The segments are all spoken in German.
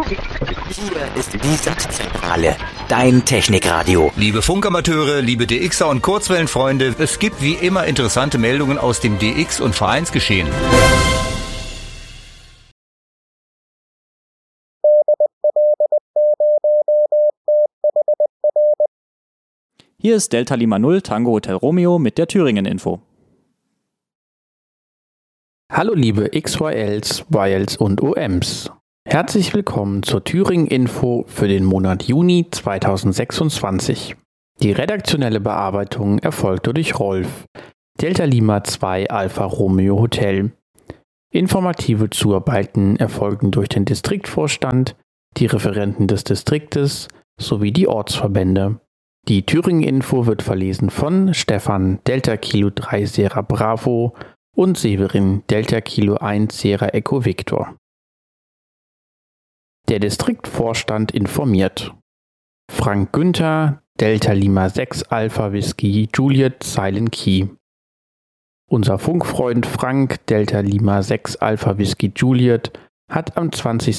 Hier ist die Sachzentrale, dein Technikradio. Liebe Funkamateure, liebe DXer und Kurzwellenfreunde, es gibt wie immer interessante Meldungen aus dem DX- und Vereinsgeschehen. Hier ist Delta Lima 0 Tango Hotel Romeo mit der Thüringen-Info. Hallo liebe XYLs, YLs und OMs. Herzlich willkommen zur Thüringen-Info für den Monat Juni 2026. Die redaktionelle Bearbeitung erfolgte durch Rolf, Delta Lima 2 Alpha Romeo Hotel. Informative Zuarbeiten erfolgen durch den Distriktvorstand, die Referenten des Distriktes sowie die Ortsverbände. Die Thüringen-Info wird verlesen von Stefan Delta Kilo 3 Sierra Bravo und Severin Delta Kilo 1 Sierra Echo Victor. Der Distriktvorstand informiert. Frank Günther, Delta Lima 6 Alpha Whisky Juliet Silent Key. Unser Funkfreund Frank, Delta Lima 6 Alpha Whisky Juliet, hat am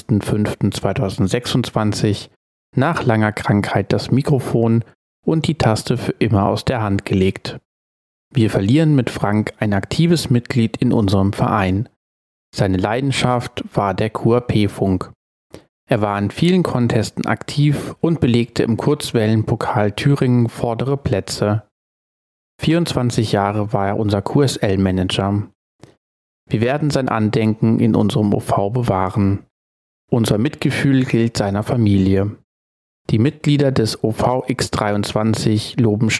20.05.2026 nach langer Krankheit das Mikrofon und die Taste für immer aus der Hand gelegt. Wir verlieren mit Frank ein aktives Mitglied in unserem Verein. Seine Leidenschaft war der QRP-Funk. Er war in vielen Contesten aktiv und belegte im Kurzwellenpokal Thüringen vordere Plätze. 24 Jahre war er unser QSL-Manager. Wir werden sein Andenken in unserem OV bewahren. Unser Mitgefühl gilt seiner Familie. Die Mitglieder des OV X23 loben